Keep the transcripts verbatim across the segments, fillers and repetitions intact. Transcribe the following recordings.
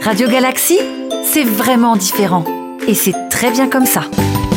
Radio Galaxy, c'est vraiment différent. Et c'est très bien comme ça.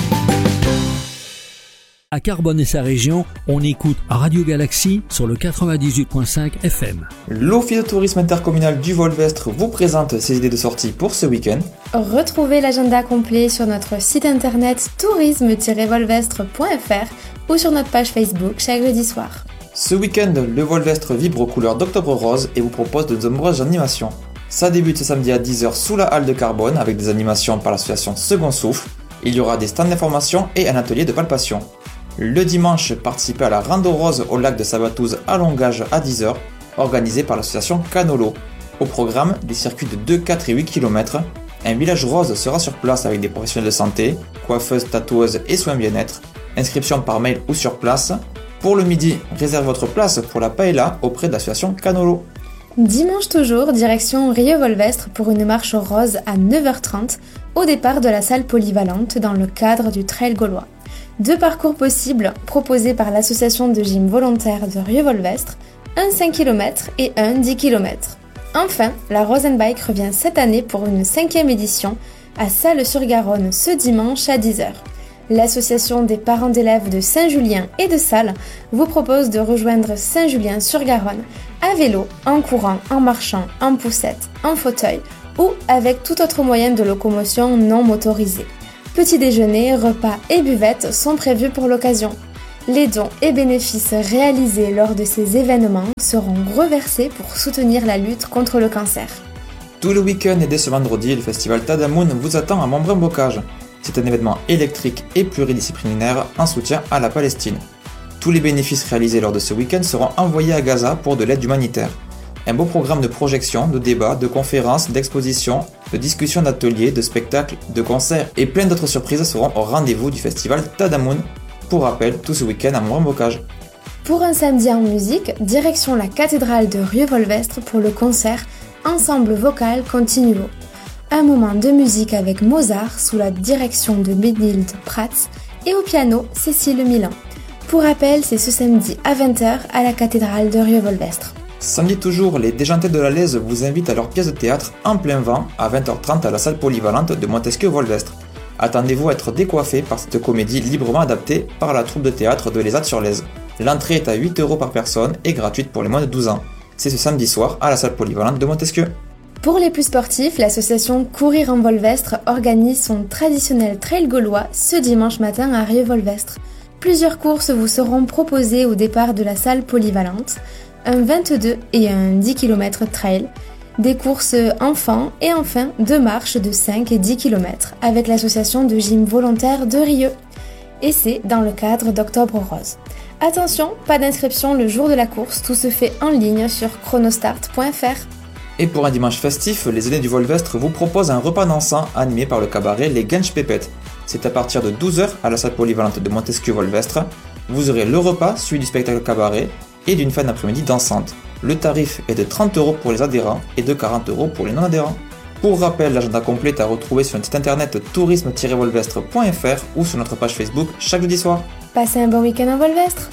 À Carbone et sa région, on écoute Radio Galaxy sur le quatre-vingt-dix-huit virgule cinq F M. L'Office de tourisme intercommunal du Volvestre vous présente ses idées de sortie pour ce week-end. Retrouvez l'agenda complet sur notre site internet tourisme tiret volvestre point f r ou sur notre page Facebook chaque jeudi soir. Ce week-end, le Volvestre vibre aux couleurs d'Octobre Rose et vous propose de nombreuses animations. Ça débute ce samedi à dix heures sous la halle de Carbone avec des animations par l'association Second Souffle. Il y aura des stands d'information et un atelier de palpation. Le dimanche, participez à la Rando Rose au lac de Sabatouze à Longage à dix heures, organisé par l'association Canolo. Au programme, des circuits de deux, quatre et huit kilomètres. Un village rose sera sur place avec des professionnels de santé, coiffeuses, tatoueuses et soins bien-être. Inscription par mail ou sur place. Pour le midi, réserve votre place pour la paella auprès de l'association Canolo. Dimanche toujours, direction Rieux-Volvestre pour une marche rose à neuf heures trente au départ de la salle polyvalente dans le cadre du Trail Gaulois. Deux parcours possibles proposés par l'association de gym volontaire de Rieux-Volvestre, un cinq kilomètres et un dix kilomètres. Enfin, la Rosenbike revient cette année pour une cinquième édition à Salles-sur-Garonne ce dimanche à dix heures. L'association des parents d'élèves de Saint-Julien et de Salles vous propose de rejoindre Saint-Julien-sur-Garonne à vélo, en courant, en marchant, en poussette, en fauteuil ou avec tout autre moyen de locomotion non motorisé. Petit déjeuner, repas et buvettes sont prévus pour l'occasion. Les dons et bénéfices réalisés lors de ces événements seront reversés pour soutenir la lutte contre le cancer. Tout le week-end et dès ce vendredi, le festival Tadamoun vous attend à Montbrun-Bocage. C'est un événement électrique et pluridisciplinaire en soutien à la Palestine. Tous les bénéfices réalisés lors de ce week-end seront envoyés à Gaza pour de l'aide humanitaire. Un beau programme de projections, de débats, de conférences, d'expositions, de discussions, d'ateliers, de spectacles, de concerts et plein d'autres surprises seront au rendez-vous du festival Tadamoun. Pour rappel, tout ce week-end à Montbrun-Bocage. Pour un samedi en musique, direction la cathédrale de Rieux-Volvestre pour le concert Ensemble vocal continuo. Un moment de musique avec Mozart sous la direction de Bénilde Prats et au piano Cécile Milan. Pour rappel, c'est ce samedi à vingt heures à la cathédrale de Rieux-Volvestre. Samedi toujours, les Déjantés de la Lèze vous invitent à leur pièce de théâtre En plein vent à vingt heures trente à la salle polyvalente de Montesquieu-Volvestre. Attendez-vous à être décoiffé par cette comédie librement adaptée par la troupe de théâtre de l'Ezat-sur-Lèze. L'entrée est à huit euros par personne et gratuite pour les moins de douze ans. C'est ce samedi soir à la salle polyvalente de Montesquieu. Pour les plus sportifs, l'association Courir en Volvestre organise son traditionnel trail gaulois ce dimanche matin à Rieux-Volvestre. Plusieurs courses vous seront proposées au départ de la salle polyvalente, un vingt-deux et un dix kilomètres trail, des courses enfants et enfin deux marches de cinq et dix kilomètres avec l'association de gym volontaire de Rieux. Et c'est dans le cadre d'Octobre Rose. Attention, pas d'inscription le jour de la course, tout se fait en ligne sur chronostart point f r. Et pour un dimanche festif, les aînés du Volvestre vous proposent un repas dansant animé par le cabaret Les Gensch Pépettes. C'est à partir de douze heures à la salle polyvalente de Montesquieu-Volvestre. Vous aurez le repas suivi du spectacle cabaret et d'une fin d'après-midi dansante. Le tarif est de trente euros pour les adhérents et de quarante euros pour les non-adhérents. Pour rappel, l'agenda complet est à retrouver sur notre site internet tourisme tiret volvestre point f r ou sur notre page Facebook chaque jeudi soir. Passez un bon week-end en Volvestre.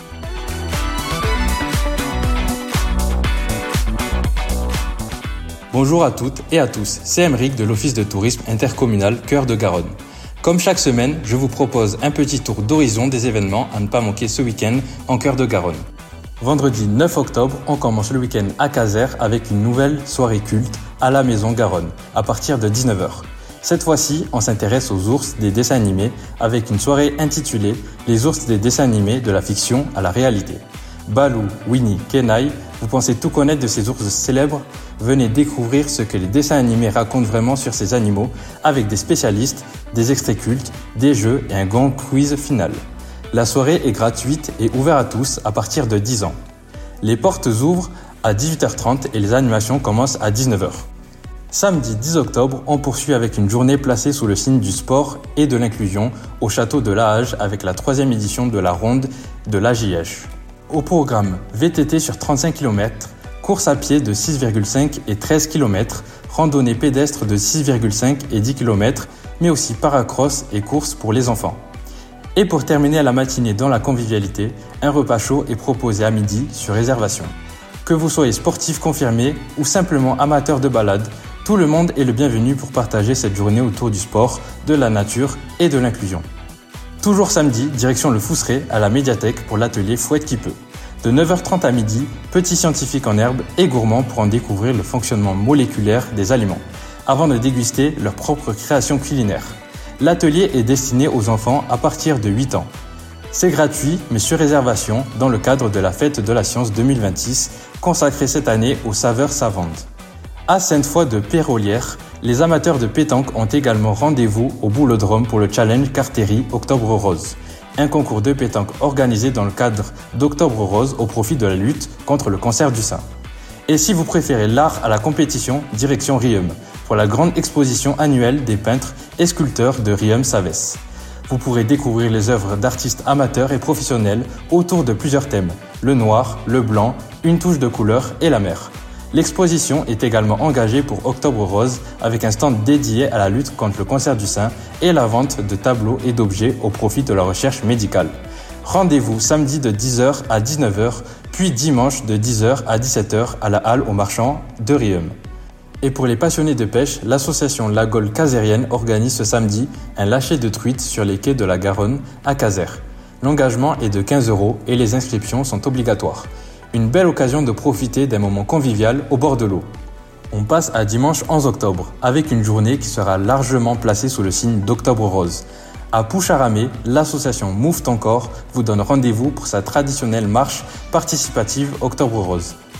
Bonjour à toutes et à tous, c'est Emeric de l'Office de tourisme intercommunal Cœur de Garonne. Comme chaque semaine, je vous propose un petit tour d'horizon des événements à ne pas manquer ce week-end en Cœur de Garonne. Vendredi neuf octobre, on commence le week-end à Caser avec une nouvelle soirée culte à la Maison Garonne, à partir de dix-neuf heures. Cette fois-ci, on s'intéresse aux ours des dessins animés avec une soirée intitulée « Les ours des dessins animés de la fiction à la réalité ». Balou, Winnie, Kenai, vous pensez tout connaître de ces ours célèbres? Venez découvrir ce que les dessins animés racontent vraiment sur ces animaux avec des spécialistes, des extraits cultes, des jeux et un grand quiz final. La soirée est gratuite et ouverte à tous à partir de dix ans. Les portes ouvrent à dix-huit heures trente et les animations commencent à dix-neuf heures. Samedi dix octobre, on poursuit avec une journée placée sous le signe du sport et de l'inclusion au château de La Hage avec la troisième édition de la ronde de l'A J H. Au programme, V T T sur trente-cinq kilomètres, course à pied de six virgule cinq et treize kilomètres, randonnée pédestre de six virgule cinq et dix kilomètres, mais aussi paracross et course pour les enfants. Et pour terminer la matinée dans la convivialité, un repas chaud est proposé à midi sur réservation. Que vous soyez sportif confirmé ou simplement amateur de balade, Tout le monde est le bienvenu pour partager cette journée autour du sport, de la nature et de l'inclusion. Toujours samedi, direction le Fousseret à la médiathèque pour l'atelier Fouette qui peut. De neuf heures trente à midi, petits scientifiques en herbe et gourmands pour en découvrir le fonctionnement moléculaire des aliments, avant de déguster leur propre création culinaire. L'atelier est destiné aux enfants à partir de huit ans. C'est gratuit, mais sur réservation, dans le cadre de la Fête de la Science deux mille vingt-six, consacrée cette année aux saveurs savantes. À Sainte-Foy de Pérolières, les amateurs de pétanque ont également rendez-vous au Boulodrome pour le Challenge Cartéry Octobre Rose, un concours de pétanque organisé dans le cadre d'Octobre Rose au profit de la lutte contre le cancer du sein. Et si vous préférez l'art à la compétition, direction Riom, pour la grande exposition annuelle des peintres et sculpteurs de Riom-Savès. Vous pourrez découvrir les œuvres d'artistes amateurs et professionnels autour de plusieurs thèmes, le noir, le blanc, une touche de couleur et la mer. L'exposition est également engagée pour Octobre Rose avec un stand dédié à la lutte contre le cancer du sein et la vente de tableaux et d'objets au profit de la recherche médicale. Rendez-vous samedi de dix heures à dix-neuf heures, puis dimanche de dix heures à dix-sept heures à la halle aux marchands de Riom. Et pour les passionnés de pêche, l'association La Gaule Casérienne organise ce samedi un lâcher de truites sur les quais de la Garonne à Casères. L'engagement est de quinze euros et les inscriptions sont obligatoires. Une belle occasion de profiter d'un moment convivial au bord de l'eau. On passe à dimanche onze octobre, avec une journée qui sera largement placée sous le signe d'Octobre Rose. À Poucharamé, l'association Move ton corps vous donne rendez-vous pour sa traditionnelle marche participative Octobre Rose.